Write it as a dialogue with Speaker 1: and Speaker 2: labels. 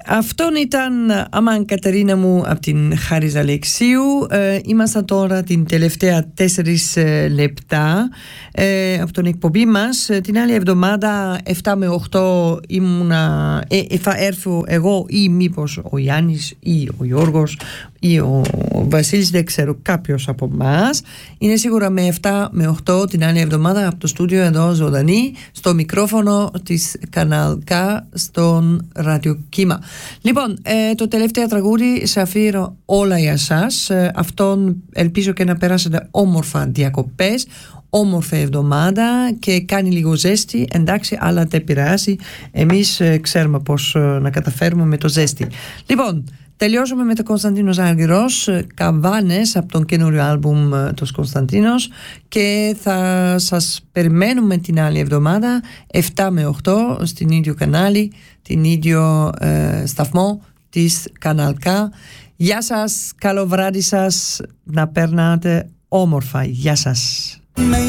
Speaker 1: αυτόν ήταν Αμάν Κατερίνα μου από την Χάρις Αλεξίου. Είμαστε τώρα την τελευταία 4 λεπτά από τον εκπομπή μας. Την άλλη εβδομάδα 7 με 8 θα έρθω εγώ ή μήπως ο Γιάννης ή ο Γιώργος ή ο Βασίλης, δεν ξέρω, κάποιος από εμάς. Είναι σίγουρα με 7 με 8 την άλλη εβδομάδα από το στούντιο εδώ ζωντανή στο μικρόφωνο της Κανάλ K στον ραδιοκύμα. Λοιπόν, το τελευταίο τραγούδι σε αφιέρω όλα για σας. Αυτόν ελπίζω και να περάσετε όμορφα διακοπές, όμορφη εβδομάδα και κάνει λίγο ζέστη, εντάξει, αλλά δεν πειράζει. Εμείς ξέρουμε πώς να καταφέρουμε με το ζέστη. Λοιπόν, τελειώσαμε με τον Κωνσταντίνος Άργυρος, Καβάνες από τον καινούριο άλμπουμ του Κωνσταντίνος, και θα σας περιμένουμε την άλλη εβδομάδα 7 με 8 στην ίδιο κανάλι, την ίδιο σταθμό της Κανάλ K. Γεια σας, καλό βράδυ σας, να περνάτε όμορφα. Γεια σας.